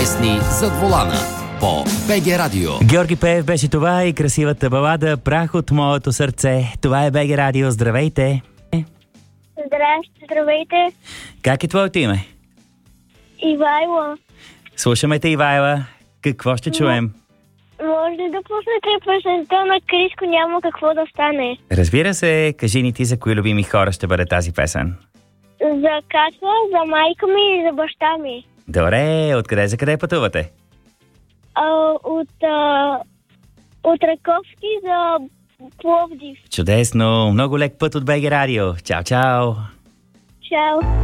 Песни зад волана по БГ Радио. Георги Пеев беше това и красивата балада "Прах от моето сърце". Това е БГ Радио. Здравейте! Здравейте, Как е твоето име? Ивайло. Слушаме те, Ивайла. Какво ще чуем? Може ли да пуснете песента на Криско "Няма какво да стане"? Разбира се, кажи ни ти за кои любими хора ще бъде тази песен. За Катя, за майка ми и за баща ми. Добре, откъде за къде пътувате? От Раковски за Пловдив. Чудесно, много лек път от БГ Радио. Чао, чао! Чао!